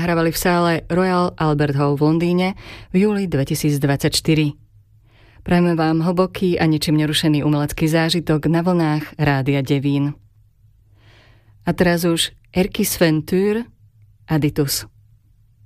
nahrávali v sále Royal Albert Hall v Londýne v júli 2024. Prajeme vám hlboký a ničím nerušený umelecký zážitok na vlnách Rádia Devín. A teraz už Erkki Sven Thyr, Aditus.